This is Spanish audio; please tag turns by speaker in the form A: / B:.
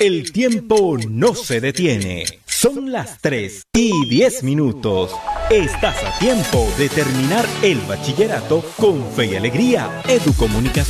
A: El tiempo no se detiene. Son las 3:10. Estás a tiempo de terminar el bachillerato con fe y alegría. Educomunicación.